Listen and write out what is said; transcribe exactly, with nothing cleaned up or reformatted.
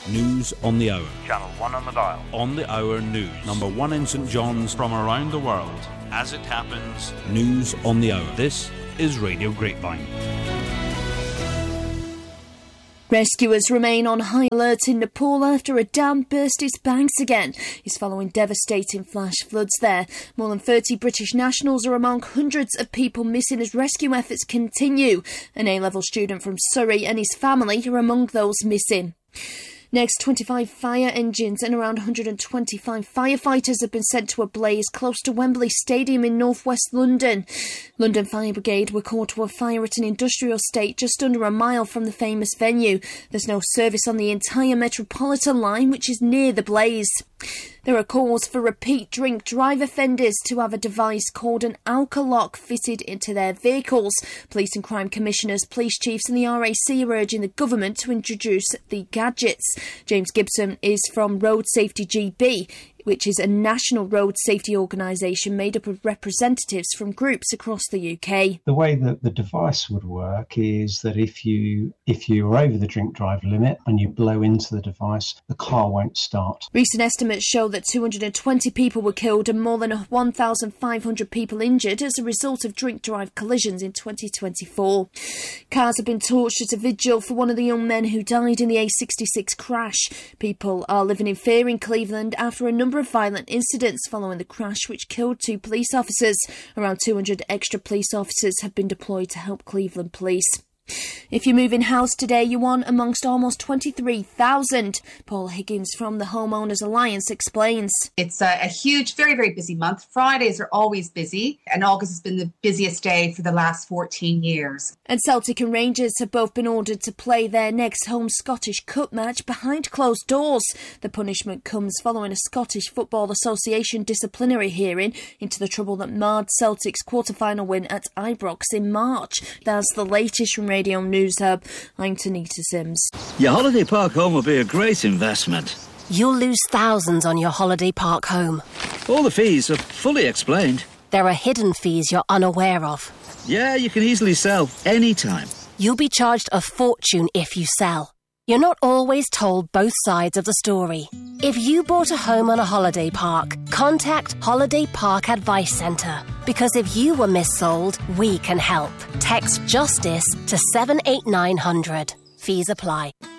News on the Hour. Channel one on the dial. On the Hour News. Number one in St John's. From around the world, as it happens. News on the Hour. This is Radio Grapevine. Rescuers remain on high alert in Nepal after a dam burst its banks again. It's following devastating flash floods there. More than thirty British nationals are among hundreds of people missing as rescue efforts continue. An A-level student from Surrey and his family are among those missing. Next, twenty-five fire engines and around one hundred twenty-five firefighters have been sent to a blaze close to Wembley Stadium in north-west London. London Fire Brigade were called to a fire at an industrial estate just under a mile from the famous venue. There's no service on the entire Metropolitan line, which is near the blaze. There are calls for repeat drink drive offenders to have a device called an Alcolock fitted into their vehicles. Police and crime commissioners, police chiefs and the R A C are urging the government to introduce the gadgets. James Gibson is from Road Safety G B, which is a national road safety organisation made up of representatives from groups across the U K. The way that the device would work is that if you if you are over the drink drive limit and you blow into the device, the car won't start. Recent estimates show that two hundred twenty people were killed and more than one thousand five hundred people injured as a result of drink drive collisions in twenty twenty-four. Cars have been torched at a vigil for one of the young men who died in the A sixty-six crash. People are living in fear in Cleveland after a number of violent incidents following the crash which killed two police officers. Around two hundred extra police officers have been deployed to help Cleveland police. If you're moving house today, you're one amongst almost twenty-three thousand. Paul Higgins from the Homeowners Alliance explains. It's a, a huge, very, very busy month. Fridays are always busy, and August has been the busiest day for the last fourteen years. And Celtic and Rangers have both been ordered to play their next home Scottish Cup match behind closed doors. The punishment comes following a Scottish Football Association disciplinary hearing into the trouble that marred Celtic's quarter-final win at Ibrox in March. That's the latest from Radio News Hub. I'm Tanita Sims. Your holiday park home will be a great investment. You'll lose thousands on your holiday park home. All the fees are fully explained. There are hidden fees you're unaware of. Yeah, you can easily sell anytime. You'll be charged a fortune if you sell. You're not always told both sides of the story. If you bought a home on a holiday park, contact Holiday Park Advice Centre. Because if you were missold, we can help. Text JUSTICE to seven eight nine hundred. Fees apply.